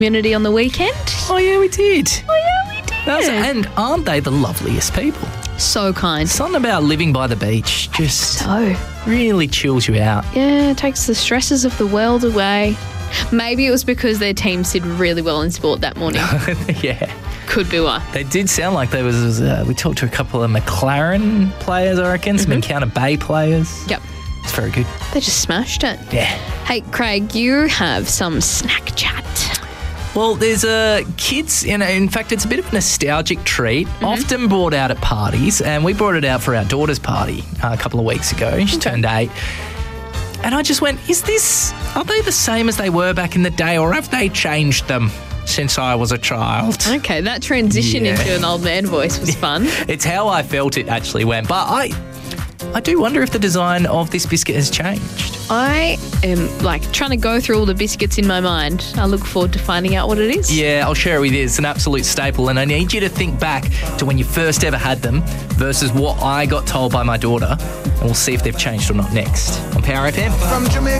community on the weekend. Oh, yeah, we did. Yeah. And aren't they the loveliest people? So kind. Something about living by the beach just So, really chills you out. yeah, it takes the stresses of the world away. Maybe it was because their teams did really well in sport that morning. Yeah. Could be why. They did sound like there was, we talked to a couple of McLaren players, I reckon, some Encounter Bay players. Yep. It's very good. They just smashed it. Yeah. Hey, Craig, you have some snack chat. Well, there's kids, in fact, it's a bit of a nostalgic treat, often brought out at parties, and we brought it out for our daughter's party a couple of weeks ago. She turned 8. And I just went, are they the same as they were back in the day, or have they changed them since I was a child? Okay, that transition Yeah. into an old man voice was fun. It's how I felt it actually went. But I do wonder if the design of this biscuit has changed. I am trying to go through all the biscuits in my mind. I look forward to finding out what it is. Yeah, I'll share it with you. It's an absolute staple, and I need you to think back to when you first ever had them versus what I got told by my daughter, and we'll see if they've changed or not next on Power FM. From Jamaica.